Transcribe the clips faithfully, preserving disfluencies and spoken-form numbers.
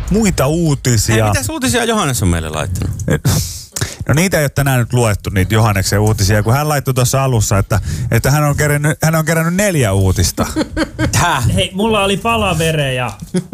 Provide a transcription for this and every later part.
muita uutisia. Hei, mitäs uutisia Johannes on meille laittanut? No niitä ei ole tänään nyt luettu, niitä Johanneksen uutisia, kun hän laittoi tuossa alussa, että, että hän, on kerännyt, hän on kerännyt neljä uutista. Häh? Hei, mulla oli palavereja.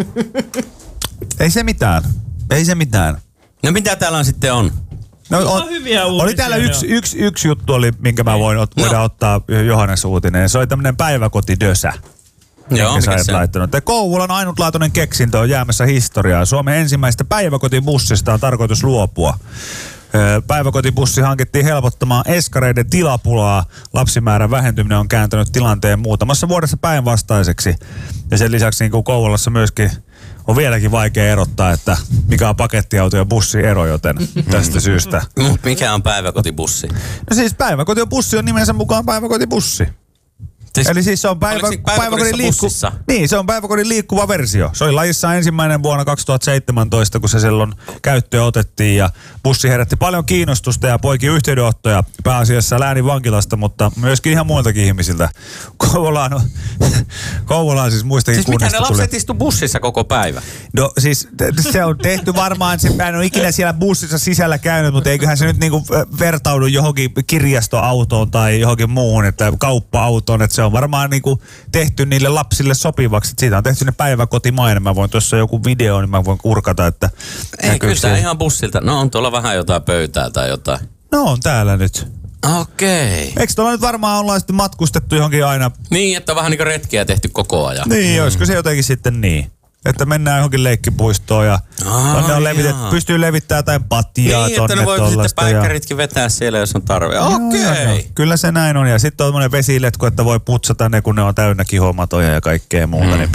Ei se mitään. Ei se mitään. No mitä täällä sitten on? No, on hyviä uutisia. Oli täällä yksi, yksi, yksi juttu, oli, minkä mä voin, voidaan no. ottaa Johannes uutinen. Se oli tämmönen päiväkotidösä. Joo, minkä sä olet laittanut. Kouvolan ainutlaatuinen keksintö on jäämässä historiaan. Suomen ensimmäistä päiväkotibussista on tarkoitus luopua. Päiväkotibussi hankittiin helpottamaan eskareiden tilapulaa. Lapsimäärän vähentyminen on kääntänyt tilanteen muutamassa vuodessa päinvastaiseksi. Ja sen lisäksi niin kuin Kouvolassa myöskin on vieläkin vaikea erottaa, että mikä on pakettiauto ja bussi ero, joten tästä syystä. Mikä on päiväkotibussi? No siis päiväkotibussi on nimensä mukaan päiväkotibussi. Siis, Eli siis se on päivä, päiväkodin, liikku, niin, se on päiväkodin liikkuva versio. Se oli lajissa ensimmäinen vuonna kaksituhattaseitsemäntoista, kun se silloin käyttöön otettiin ja bussi herätti paljon kiinnostusta ja poiki yhteydenottoja pääasiassa läänin vankilasta, mutta myöskin ihan muiltakin ihmisiltä. Kouvolaan on, Kouvolaan siis muistakin siis kunnista mitä ne lapset istu bussissa koko päivä? No siis se on tehty varmaan, se en ole ikinä siellä bussissa sisällä käynyt, mutta eiköhän se nyt niinku vertaudu johonkin kirjastoautoon tai johonkin muuhun, että kauppa-autoon, että se on varmaan niinku tehty niille lapsille sopivaksi. Siitä on tehty ne päiväkotimainen. Mä voin tuossa joku video, niin mä voin kurkata, että... Ei, kyllä se ihan bussilta. No on tuolla vähän jotain pöytää tai jotain. No on täällä nyt. Okei. Okay. Eikö tuolla nyt varmaan ollaan sitten matkustettu johonkin aina... Niin, että vähän niin kuin retkiä tehty koko ajan. Niin, mm. olisiko se jotenkin sitten niin? Että mennään johonkin leikkipuistoon ja tonne on levitet, pystyy levittämään jotain patjaa niin, tonne. Niin, että ne voi sitten päikkäritkin ja... vetää siellä, jos on tarve. Okei. Okay. Kyllä se näin on. Ja sitten on tommonen vesiletku, että voi putsata ne, kun ne on täynnä kihomatoja ja kaikkea muuta. Mm. Niin...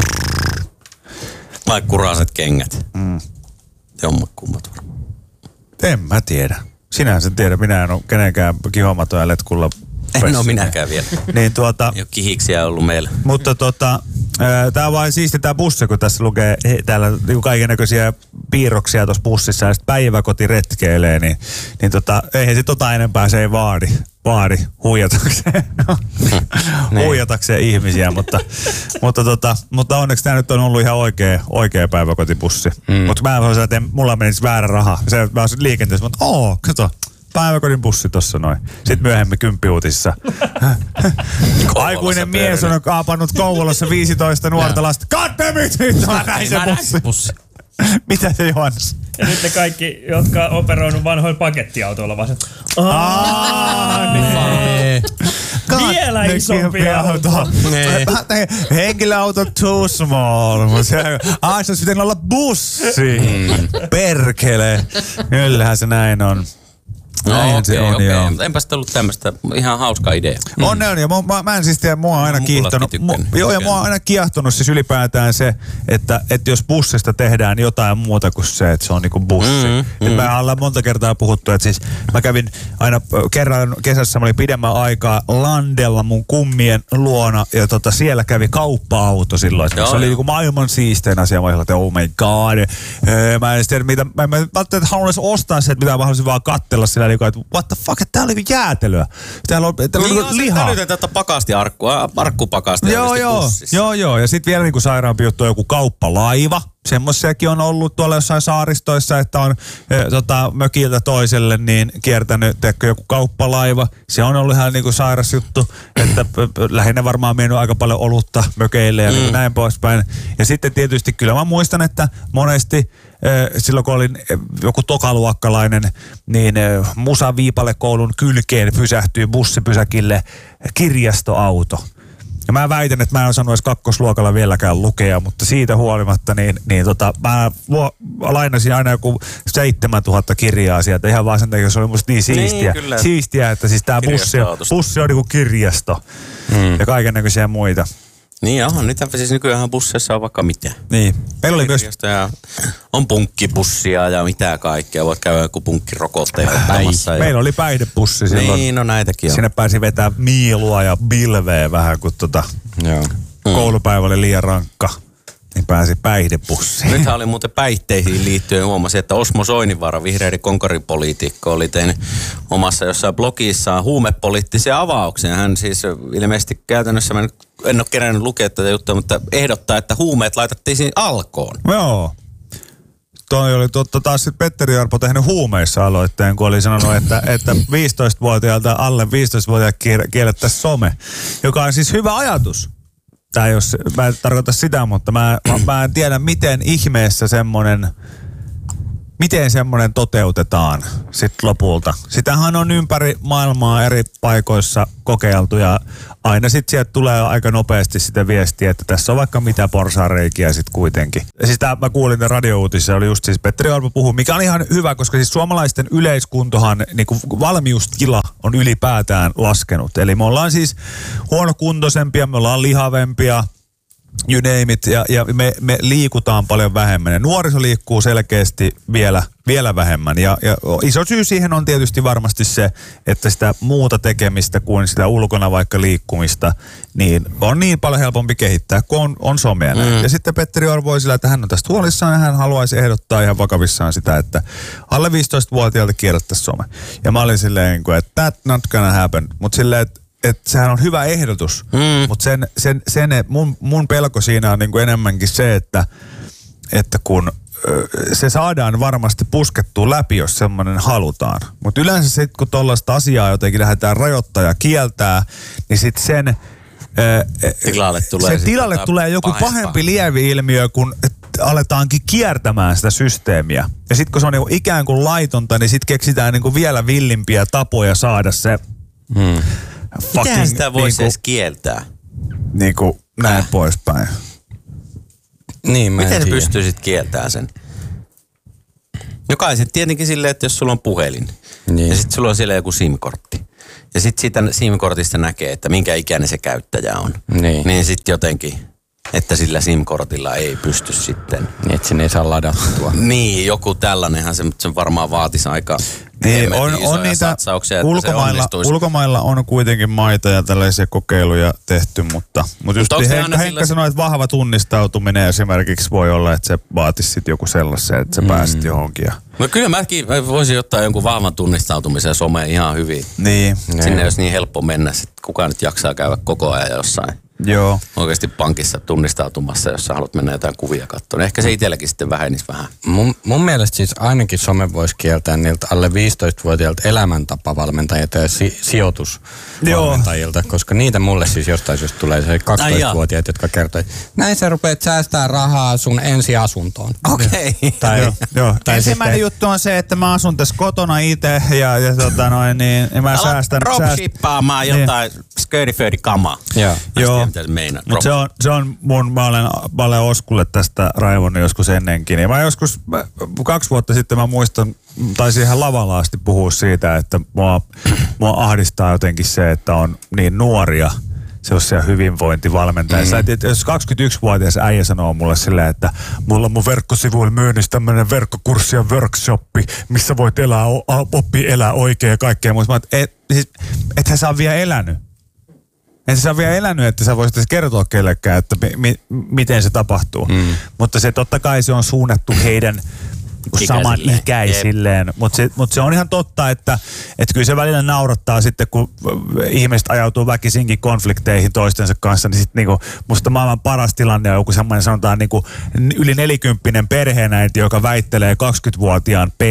Vai kuraset kengät. Mm. Jommat kummat varmaan. En mä tiedä. Sinähän sen tiedä. Minä en ole kenenkään kihomatoja letkulla. En ole minäkään vielä. Niin tuota... Ei ole kihiksiä ollut meillä. Mutta tota... Tää on vain siisti tää bussi, kun tässä lukee he, täällä niinku kaikennäköisiä piirroksia tuossa bussissa ja sitten päiväkoti retkeilee, niin, niin tota, eihän sit tota enempää se ei vaadi, vaadi huijatakseen, huijatakseen ihmisiä, mutta, mutta, tota, mutta onneksi tää nyt on ollut ihan oikea, oikea päiväkotibussi. Mm. Mutta mä voisin, että mulla menisi väärä raha. Se, mä olisin liikenteessä, mutta oo, kato. Päiväkodin bussi tossa noin. Sitten myöhemmin kymppiuutissa. Aikuinen mies on kaapannut Kouvolassa viisitoista nuorta lasta. Goddammit! Nyt on näin se bussi. bussi. Mitä se Johannes? Ja nyt ne kaikki, jotka on operoinut vanhoilla pakettiautoilla vaan se... Vielä isompi auto. Henkilöauto too small. Ai, se olisi pitänyt olla bussi. Perkele. Kyllähän se näin on. No okei, okay, okei. Okay. Enpä sitä ollut tämmöistä ihan hauskaa idea. Mm. On ne on, ja mä, mä, mä en siis tiedä, mua on aina kiihtonut. Mu, joo, ja mua on aina kiehtonut siis ylipäätään se, että, että jos bussista tehdään jotain muuta kuin se, että se on niinku bussi. Mm, mm. Mä ollaan monta kertaa puhuttu, että siis mä kävin aina kerran kesässä, mä olin pidemmän aikaa Landella mun kummien luona, ja tota, siellä kävi kauppa-auto silloin. Joo, se oli niinku maailman siistein asia. Mä olin, että oh my god. Öö, mä en tiedä, mitä, mä, mä ajattelin, että haluaisin ostaa se, että mitä mä haluaisin vaan katsella sillä, että what the fuck, että täällä oli jäätelöä. Täällä on, täällä niin on lihaa. Niin on tätä pakastiarkkua, arkkupakasta. Joo, joo, bussissa. joo, joo. Ja sitten vielä niinku sairaampi juttu on joku kauppalaiva. Semmoisiakin on ollut tuolla jossain saaristoissa, että on e, tota, mökiltä toiselle niin kiertänyt teekö joku kauppalaiva. Se on ollut ihan niinku sairas juttu, että p- p- lähinnä varmaan mennyt aika paljon olutta mökeille ja mm. niin näin poispäin. Ja sitten tietysti kyllä mä muistan, että monesti e, silloin kun olin e, joku tokaluokkalainen, niin e, Musa-Viipale-koulun kylkeen pysähtyi bussipysäkille kirjastoauto. Ja mä väitän, että mä en osannut edes kakkosluokalla vieläkään lukea, mutta siitä huolimatta, niin, niin tota, mä lainasin aina joku seitsemäntuhatta kirjaa sieltä ihan vaan sen takia, se oli musta niin siistiä. Niin, siistiä, että siis tää bussi, bussi on niinku kirjasto mm. ja kaikennäköisiä muita. Niin on, nyt siis nykyään busseissa on vaikka mitä. Niin. Meillä oli myös... On punkkibussia ja mitä kaikkea. Voit käydä joku punkkirokotteen ottamassa. Ja... Meillä oli päihdebussi silloin. Niin, no näitäkin on. Sinne pääsi vetää miilua ja bilveä vähän, kun tota Joo. koulupäivä oli liian rankka. Niin pääsi päihdebussiin. Nythän oli muuten päihteisiin liittyen huomasin, että Osmo Soininvaara, vihreiden konkaripoliitikko, oli tehnyt omassa jossain blogissaan huumepoliittisia avauksia. Hän siis ilmeisesti käytännössä, mä en ole kerännyt lukea tätä juttua, mutta ehdottaa, että huumeet laitettiin siinä alkoon. Joo. toi oli totta taas sitten Petteri Orpo tehnyt huumeissa aloitteen, kun oli sanonut, että, että viisitoistavuotiaalta alle viisitoistavuotiaat kiellettäisiin some, joka on siis hyvä ajatus. Tää jos, mä en tarkoita sitä, mutta mä, mä, mä en tiedä, miten ihmeessä semmonen, miten semmonen toteutetaan sitten lopulta. Sitähän on ympäri maailmaa eri paikoissa kokeiltu ja aina sitten sieltä tulee aika nopeasti sitä viestiä, että tässä on vaikka mitä porsaanreikiä sitten kuitenkin. Ja sitä mä kuulin tämän radio-uutisissa, oli just siis Petteri Orpo puhui, mikä on ihan hyvä, koska siis suomalaisten yleiskuntohan, niin kuin valmiustila on ylipäätään laskenut. Eli me ollaan siis huonokuntoisempia, me ollaan lihavempia, you name it, ja, ja me, me liikutaan paljon vähemmän. Ja nuoriso liikkuu selkeästi vielä, vielä vähemmän. Ja, ja iso syy siihen on tietysti varmasti se, että sitä muuta tekemistä kuin sitä ulkona vaikka liikkumista, niin on niin paljon helpompi kehittää, kun on, on somea. Mm. Ja sitten Petteri Orpo oli sillä, että hän on tästä huolissaan ja hän haluaisi ehdottaa ihan vakavissaan sitä, että alle viisitoistavuotiaalta kierrättäisiin some. Ja mä olin silleen, että that not gonna happen. Mutta silleen, että että sehän on hyvä ehdotus, mm. mutta sen, sen, sen, mun, mun pelko siinä on niinku enemmänkin se, että, että kun ö, se saadaan varmasti puskettua läpi, jos semmoinen halutaan. Mutta yleensä sitten, kun tollaista asiaa jotenkin lähdetään rajoittaa ja kieltää, niin sitten sen ö, tilalle tulee, sen tilalle tulee joku pahempaa. pahempi lieveilmiö, kun aletaankin kiertämään sitä systeemiä. Ja sitten kun se on niinku ikään kuin laitonta, niin sitten keksitään niinku vielä villimpiä tapoja saada se... Mm. Miten sitä voisi niinku, edes kieltää? Niin kuin näin äh. poispäin. Niin, miten sä pystyisit kieltämään sen? Jokaisen tietenkin silleen, että jos sulla on puhelin niin. Ja sitten sulla on siellä joku SIM-kortti. Ja sitten siitä SIM-kortista näkee, että minkä ikäinen se käyttäjä on. Niin, niin sitten jotenkin, että sillä SIM-kortilla ei pysty sitten. Niin, että sen ei saa ladattua. Niin, joku tällainenhan se, se varmaan vaatisi aika... Niin, on, on niitä ulkomailla, ulkomailla on kuitenkin maita ja tällaisia kokeiluja tehty, mutta, mutta just Henkka, Henkka sillä... sanoi, että vahva tunnistautuminen esimerkiksi voi olla, että se vaatisi sitten joku sellaisen, että sä mm. pääsit johonkin. No kyllä mäkin voisin ottaa jonkun vahvan tunnistautumisen someen ihan hyvin. Niin. Sinne ei olisi niin helppo mennä, että kukaan nyt jaksaa käydä koko ajan jossain. Joo. Oikeasti pankissa tunnistautumassa, jos sä haluat mennä jotain kuvia katsoa. Ehkä se itselläkin sitten vähenisi vähän. Mun, mun mielestä siis ainakin some voisi kieltää niiltä alle viisitoistavuotiailta elämäntapavalmentajilta ja si- sijoitusvalmentajilta, Joo. koska niitä mulle siis jostain syystä tulee se kaksitoistavuotiaat, jotka kertoo, että näin sä rupeat säästää rahaa sun ensiasuntoon. Okei. Okay. Tai, Joo. tai ensimmäinen sitten... juttu on se, että mä asun tässä kotona itse ja, ja tota noin, niin ja mä Alat säästän... dropshippaamaan sääst... jotain skirtiföödikamaa. Joo. Joo. Mutta se on, se on mun, mä olen, mä olen Oskulle tästä raivonnut joskus ennenkin. Ja mä joskus, mä, kaksi vuotta sitten mä muistan, taisin ihan lavalla asti puhua siitä, että mua, mua ahdistaa jotenkin se, että on niin nuoria sellaisia hyvinvointivalmentajia. Mm-hmm. Jos kaksikymmentäyksivuotias äijä sanoo mulle silleen, että mulla on mun verkkosivuilla myynnissä tämmönen verkkokurssi ja workshoppi, missä voit elää, oppia elää oikein ja kaikkea. Mä et, siis, et hän saa vielä elänyt. En sä vielä elänyt, että sä voisit kertoa kellekään, että mi- mi- miten se tapahtuu. Mm. Mutta se totta kai se on suunnattu heidän samanikäisilleen. Mutta se, mut se on ihan totta, että et kyllä se välillä naurattaa sitten, kun ihmiset ajautuu väkisinkin konflikteihin toistensa kanssa. Niin sit niinku, musta maailman paras tilanne on joku semmoinen sanotaan niinku yli nelikymppinen perheenäiti, joka väittelee kaksikymmentävuotiaan P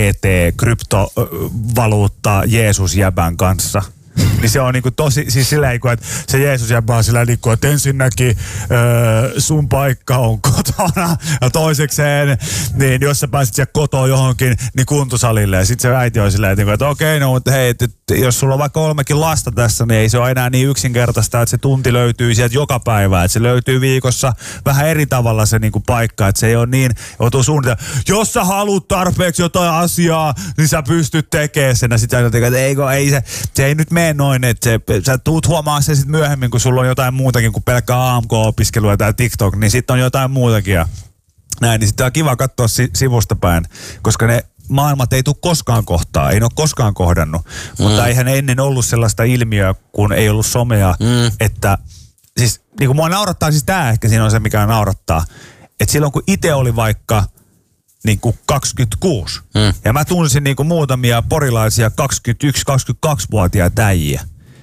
T-kryptovaluutta Jeesus-jäbän kanssa. Niin se on niinku tosi, siis silleen, että se Jeesus jäbä on silleen, että ensinnäkin öö, sun paikka on kotona ja toisekseen, niin jos sä pääsit siellä kotoa johonkin, niin kuntosalille. Ja sitten se äiti on silleen, että okei, no mutta hei, että jos sulla on vaikka kolmekin lasta tässä, niin ei se ole enää niin yksinkertaista, että se tunti löytyy sieltä joka päivä. Että se löytyy viikossa vähän eri tavalla se niinku paikka, että se ei ole niin, joutuu suunnitella. Jos sä haluat tarpeeksi jotain asiaa, niin sä pystyt tekemään sen. Ja sit sä ajattelet, että ei, ei se, se ei nyt mene noin, että se, sä tuut huomaa sen sitten myöhemmin, kun sulla on jotain muutakin kuin pelkkää A M K-opiskelua tai TikTok, niin sitten on jotain muutakin ja näin, niin sitten on kiva katsoa si- sivusta päin, koska ne maailmat ei tule koskaan kohtaa, ei ne ole koskaan kohdannut, mm. mutta eihän ennen ollut sellaista ilmiöä, kun ei ollut somea, mm. että siis niin kuin mua naurattaa, siis tää ehkä siinä on se, mikä naurattaa, että silloin kun itse oli vaikka niin kuin kaksikymmentäkuusi. Mm. Ja mä tunsin niin kuin muutamia porilaisia kaksikymmentäyksi kaksikymmentäkaksivuotiaita äijiä.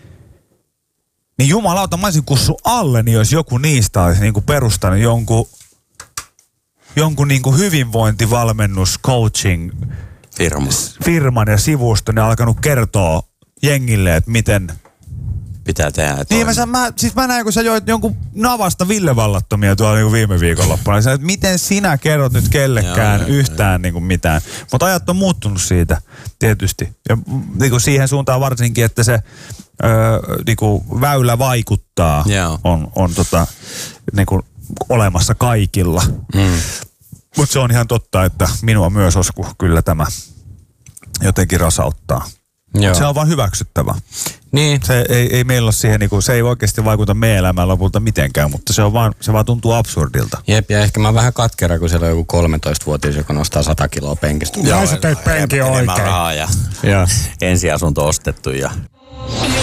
Niin jumalauta, mä olisin kussu alle, niin jos joku niistä olisi niin kuin perustanut jonkun jonkun niinku hyvinvointivalmennus, coaching Firma. firman ja sivuston ja alkanut kertoa jengille, että miten... Pitää tehdä. Niin mä, mä, siis mä näin, kun sä joit jonkun navasta Ville Vallattomia tuolla niinku viime viikonloppuna. Niin sä, että miten sinä kerrot nyt kellekään joo, yhtään joo. Niinku mitään. Mutta ajat on muuttunut siitä tietysti. Ja niinku siihen suuntaan varsinkin, että se öö, niinku väylä vaikuttaa on, on tota, niinku olemassa kaikilla. Mm. Mutta se on ihan totta, että minua myös Osku kyllä tämä jotenkin rasauttaa. Joo. Se on vaan hyväksyttävä. Niin. Se ei, ei meillä ole siihen, niinku, se ei oikeasti vaikuta meidän elämään lopulta mitenkään, mutta se, on vaan, se vaan tuntuu absurdilta. Jep, ja ehkä mä oon vähän katkera, kun siellä on joku kolmetoistavuotias, joka nostaa sata kiloa penkistä. Joo, sä teet penkin oikein. Rahaa ja, ja ensiasunto ostettu ja...